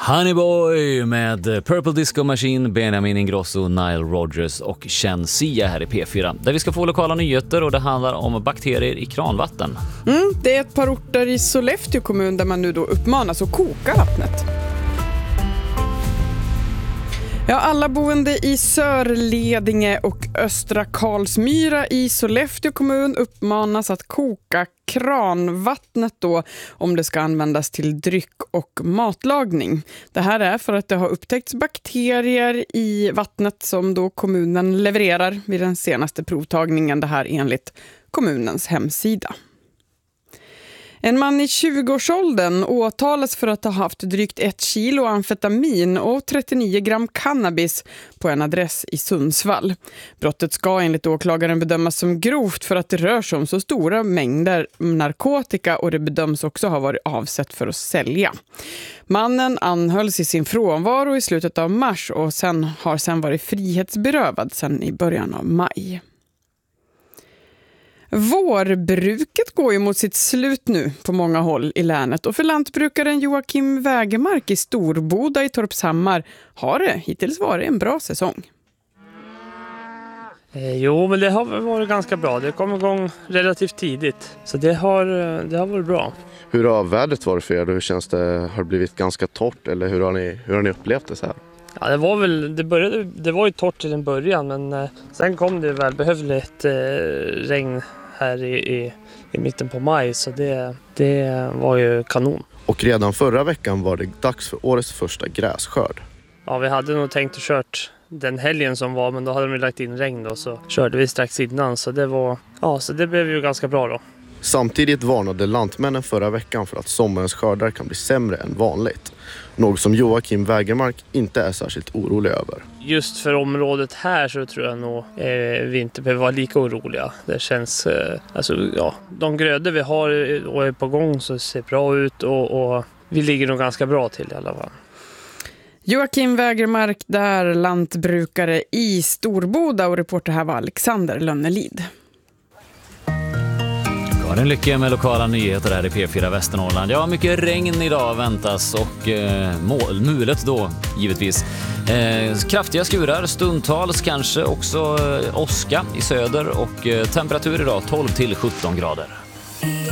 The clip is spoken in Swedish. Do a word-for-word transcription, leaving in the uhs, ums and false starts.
Honeyboy med Purple Disco Machine, Benjamin Ingrosso, Nile Rodgers och Chen Sia här i P fyra. Där vi ska få lokala nyheter och det handlar om bakterier i kranvatten. Mm, det är ett par orter i Sollefteå kommun där man nu då uppmanas att koka vattnet. Ja, alla boende i Sörledinge och Östra Karlsmyra i Sollefteå kommun uppmanas att koka kranvattnet då om det ska användas till dryck och matlagning. Det här är för att det har upptäckts bakterier i vattnet som då kommunen levererar vid den senaste provtagningen, det här enligt kommunens hemsida. En man i tjugoårsåldern åtalas för att ha haft drygt ett kilo amfetamin och trettionio gram cannabis på en adress i Sundsvall. Brottet ska enligt åklagaren bedömas som grovt för att det rör sig om så stora mängder narkotika och det bedöms också ha varit avsett för att sälja. Mannen anhölls i sin frånvaro i slutet av mars och sen har sen varit frihetsberövad sedan i början av maj. Vårbruket går ju mot sitt slut nu på många håll i länet och för lantbrukaren Joakim Wägermark i Storboda i Torpshammar har det hittills varit en bra säsong. Eh, jo, men det har varit ganska bra. Det kom igång relativt tidigt, så det har, det har varit bra. Hur har vädret varit för er? Hur känns det? Har det blivit ganska torrt eller hur har ni, hur har ni upplevt det så här? Ja, det var väl, det började, det var ju torrt till en början, men eh, sen kom det välbehövligt eh, regn här i, i, i mitten på maj, så det, det var ju kanon. Och redan förra veckan var det dags för årets första grässkörd. Ja, vi hade nog tänkt att kört den helgen som var, men då hade de lagt in regn då, så körde vi strax innan, så det var, ja, så det blev ju ganska bra då. Samtidigt varnade lantmännen förra veckan för att sommarens skördar kan bli sämre än vanligt. Något som Joakim Wägermark inte är särskilt orolig över. Just för området här så tror jag nog eh, vi inte behöver vara lika oroliga. Det känns, eh, alltså ja, de grödor vi har och är på gång så ser bra ut och, och vi ligger nog ganska bra till i alla fall. Joakim Wägermark där, lantbrukare i Storboda, och reporter här var Alexander Lönnelid. Karin Lycke med lokala nyheter här i P fyra Västernorrland. Ja, mycket regn idag väntas och eh, mål, mulet då givetvis. Eh, kraftiga skurar, stundtals kanske också eh, åska i söder och eh, temperatur idag tolv till sjutton grader.